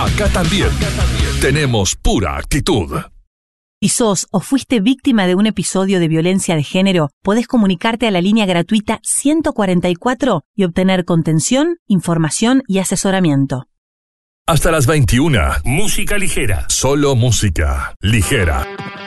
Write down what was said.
Acá también tenemos pura actitud. Si sos o fuiste víctima de un episodio de violencia de género, podés comunicarte a la línea gratuita 144 y obtener contención, información y asesoramiento. Hasta las 21. Música ligera. Solo música ligera.